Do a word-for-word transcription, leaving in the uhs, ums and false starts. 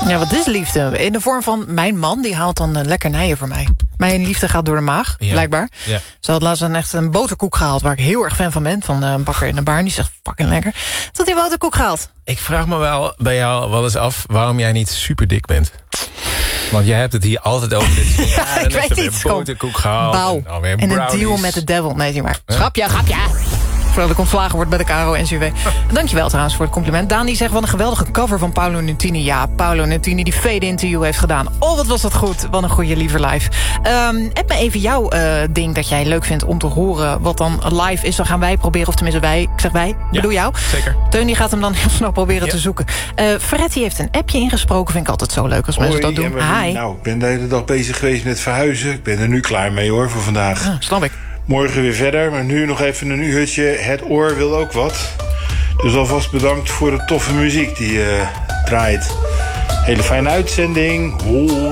Ja, wat is liefde? In de vorm van mijn man, die haalt dan uh, lekkernijen voor mij. Mijn liefde gaat door de maag, ja. blijkbaar. Ja. Ze had laatst een, echt een boterkoek gehaald... waar ik heel erg fan van ben, van uh, een bakker in de Baarn. Die zegt, fucking lekker. Wat had die boterkoek gehaald? Ik vraag me wel bij jou wel eens af... waarom jij niet super dik bent. Want jij hebt het hier altijd over. Dit. Ja, ja, ik weet niet. Boterkoek gehaald. Bouw. En, en een deal met de devil. Nee, zie maar. Grapje, grapje. Voordat ik ontslagen word bij de K R O N C W. Dankjewel trouwens voor het compliment. Daan die zegt, wat een geweldige cover van Paolo Nutini. Ja, Paolo Nutini die fade-interview heeft gedaan. Oh, wat was dat goed. Wat een goede liever live. Um, heb me even jouw uh, ding dat jij leuk vindt om te horen... wat dan live is. Dan gaan wij proberen, of tenminste wij. Ik zeg wij, ja, bedoel jou. Zeker. Teun die gaat hem dan heel snel proberen ja. te zoeken. Uh, Fred die heeft een appje ingesproken. Vind ik altijd zo leuk als Hoi, mensen dat doen. Hi. Nou, ik ben de hele dag bezig geweest met verhuizen. Ik ben er nu klaar mee hoor, voor vandaag. Ah, snap ik. Morgen weer verder, maar nu nog even een uurtje. Het oor wil ook wat. Dus alvast bedankt voor de toffe muziek die uh, draait. Hele fijne uitzending. Hoi.